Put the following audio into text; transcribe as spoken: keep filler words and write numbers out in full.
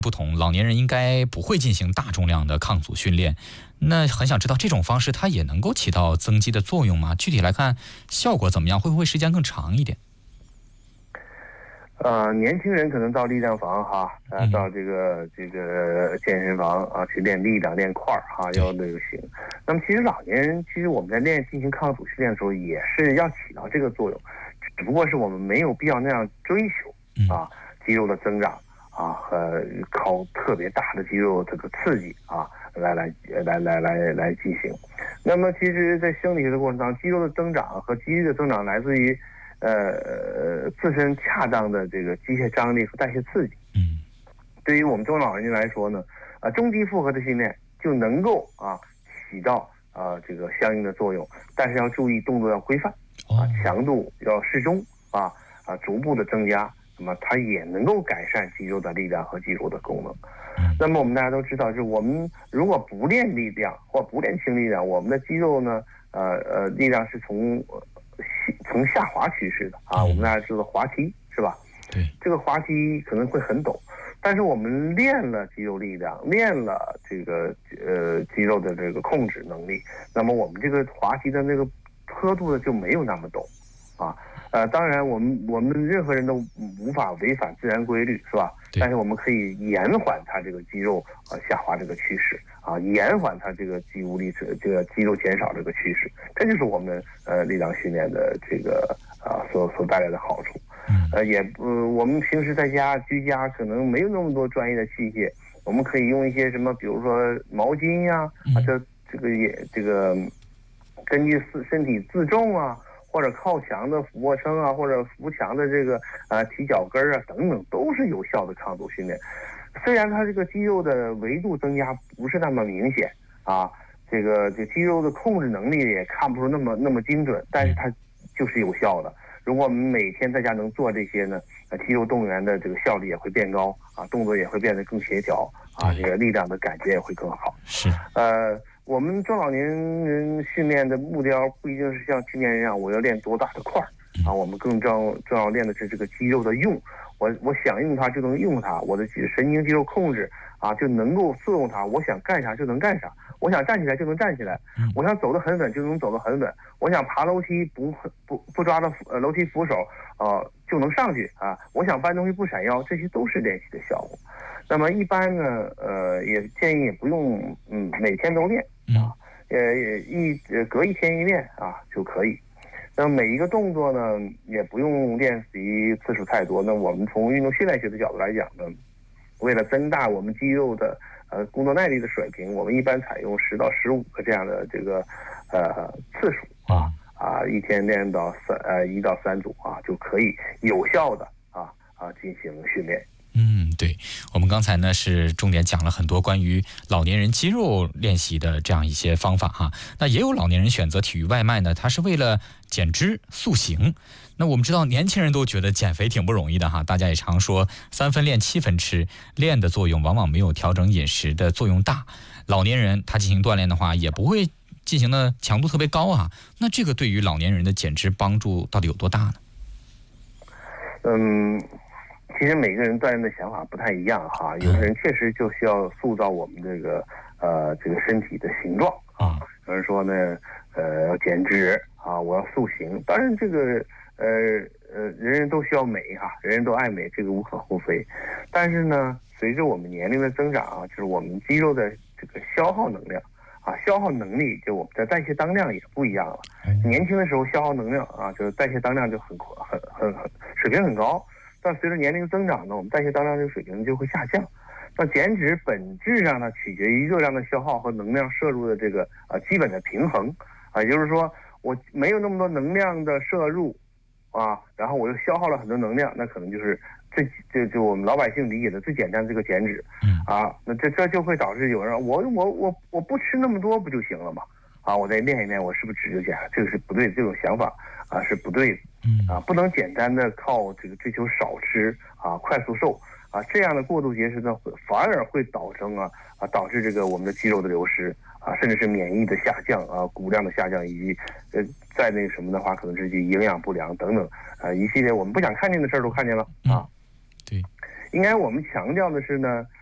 不同，老年人应该不会进行大重量的抗阻训练。那很想知道这种方式它也能够起到增肌的作用吗？具体来看效果怎么样？会不会时间更长一点？ 呃，年轻人可能到力量房哈，呃，到这个这个健身房啊去练力量、练块儿哈，要那个行。那么其实老年人，其实我们在练进行抗阻训练的时候，也是要起到这个作用，只不过是我们没有必要那样追求啊肌肉的增长啊和靠特别大的肌肉这个刺激啊来来来来来来进行。那么其实，在生理学的过程当中，肌肉的增长和肌力的增长来自于。呃，自身恰当的这个机械张力和代谢刺激。 嗯， 对于我们中老年人来说呢，啊，中低负荷的训练就能够啊起到啊这个相应的作用，但是要注意动作要规范，啊，强度要适中，啊啊逐步的增加，那么它也能够改善肌肉的力量和肌肉的功能。那么我们大家都知道，就是我们如果不练力量或不练轻力量，我们的肌肉呢，呃呃，力量是从从下滑趋势的啊，我们大家知道滑梯是吧？ 对， 这个滑梯可能会很陡，但是我们练了肌肉力量，练了这个呃肌肉的这个控制能力，那么我们这个滑梯的那个坡度呢就没有那么陡啊。呃，当然我们我们任何人都无法违反自然规律，是吧？但是我们可以延缓它这个肌肉呃下滑这个趋势啊，延缓它这个肌无力这个肌肉减少这个趋势，这就是我们呃力量训练的这个啊所所带来的好处。呃，也呃我们平时在家居家可能没有那么多专业的器械，我们可以用一些什么，比如说毛巾呀、啊，啊这这个也这个根据身体自重啊。或者靠墙的俯卧撑啊，或者扶墙的这个呃提脚跟啊等等，都是有效的抗阻训练。虽然它这个肌肉的维度增加不是那么明显啊，这个这肌肉的控制能力也看不出那么那么精准，但是它就是有效的。如果我们每天在家能做这些呢，呃，肌肉动员的这个效率也会变高啊，动作也会变得更协调啊，这个力量的感觉也会更好。 是， 呃。我们中老年人训练的目标不一定是像青年人一样，我要练多大的块儿啊，我们更重重要练的是这个肌肉的用，我我想用它就能用它，我的神经肌肉控制啊就能够作用它，我想干啥就能干啥，我想站起来就能站起来，我想走得很稳就能走得很稳，我想爬楼梯不不不抓着呃楼梯扶手呃就能上去啊，我想搬东西不闪腰，这些都是练习的项目。那么一般呢，呃，也建议也不用，嗯，每天都练啊，呃，一呃隔一天一练啊就可以。那么每一个动作呢，也不用练习次数太多。那我们从运动训练学的角度来讲呢，为了增大我们肌肉的呃工作耐力的水平，我们一般采用十到十五个这样的这个呃次数啊啊，一天练到三呃一到三组啊，就可以有效的啊啊进行训练。 嗯，对，我们刚才呢是重点讲了很多关于老年人肌肉练习的这样一些方法哈。那也有老年人选择体育外卖呢，他是为了减脂塑形。那我们知道年轻人都觉得减肥挺不容易的哈，大家也常说三分练七分吃，练的作用往往没有调整饮食的作用大。老年人他进行锻炼的话，也不会进行的强度特别高啊。那这个对于老年人的减脂帮助到底有多大呢？ 嗯。其实每个人锻炼的想法不太一样哈，有的人确实就需要塑造我们这个呃这个身体的形状啊，有人说呢呃要减脂啊，我要塑形。当然这个呃呃人人都需要美哈，人人都爱美，这个无可厚非。但是呢，随着我们年龄的增长啊，就是我们肌肉的这个消耗能量啊，消耗能力就我们的代谢当量也不一样了。年轻的时候消耗能量啊，就是代谢当量就很很很很水平很高。但随着年龄增长呢，我们代谢当量这个水平就会下降。那减脂本质上呢，取决于热量的消耗和能量摄入的这个呃基本的平衡啊，也就是说我没有那么多能量的摄入啊，然后我又消耗了很多能量，那可能就是最就就我们老百姓理解的最简单的这个减脂啊，那这这就会导致有人我我我我不吃那么多不就行了吗？啊，我再练一练，我是不是脂就减了？这个是不对，这种想法啊是不对的。啊，不能简单的靠这个追求少吃啊、快速瘦啊，这样的过度节食呢，反而会导成啊啊导致这个我们的肌肉的流失啊，甚至是免疫的下降啊、骨量的下降，以及呃再那个什么的话，可能是营养不良等等啊一系列我们不想看见的事儿都看见了啊。 对， 应该我们强调的是呢。